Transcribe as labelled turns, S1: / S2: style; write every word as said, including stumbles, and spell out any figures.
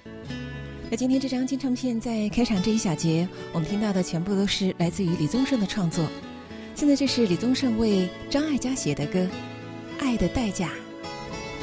S1: 那今天这张金唱片在开场这一小节，我们听到的全部都是来自于李宗盛的创作。现在这是李宗盛为张艾嘉写的歌《爱的代价》。